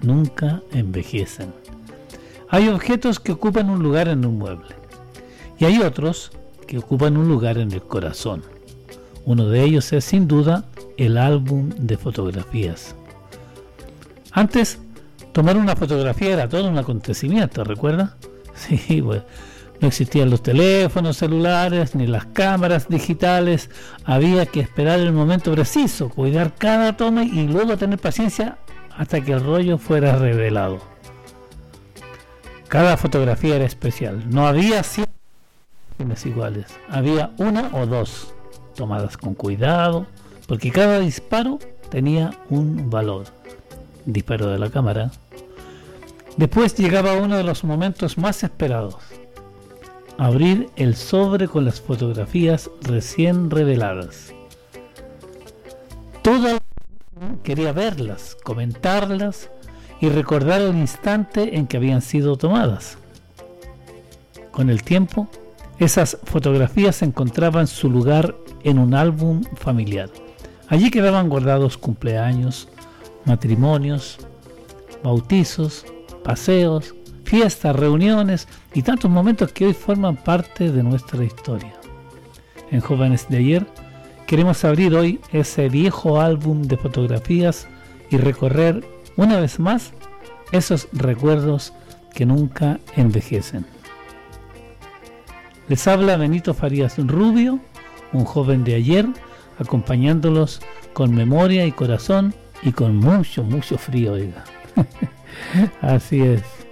nunca envejecen. Hay objetos que ocupan un lugar en un mueble y hay otros que ocupan un lugar en el corazón. Uno de ellos es sin duda el álbum de fotografías. Antes, tomar una fotografía era todo un acontecimiento, ¿recuerda? Sí, pues no existían los teléfonos celulares ni las cámaras digitales. Había que esperar el momento preciso, cuidar cada toma y luego tener paciencia hasta que el rollo fuera revelado. Cada fotografía era especial. No había 100 iguales. Había una o dos, tomadas con cuidado, porque cada disparo tenía un valor. Disparo de la cámara. Después llegaba uno de los momentos más esperados: abrir el sobre con las fotografías recién reveladas. Toda quería verlas, comentarlas y recordar el instante en que habían sido tomadas. Con el tiempo, esas fotografías encontraban su lugar en un álbum familiar. Allí quedaban guardados cumpleaños, matrimonios, bautizos, paseos, fiestas, reuniones y tantos momentos que hoy forman parte de nuestra historia. En Jóvenes de Ayer queremos abrir hoy ese viejo álbum de fotografías y recorrer una vez más esos recuerdos que nunca envejecen. Les habla Benito Farías Rubio, un joven de ayer, acompañándolos con memoria y corazón y con mucho frío, oiga. Así es.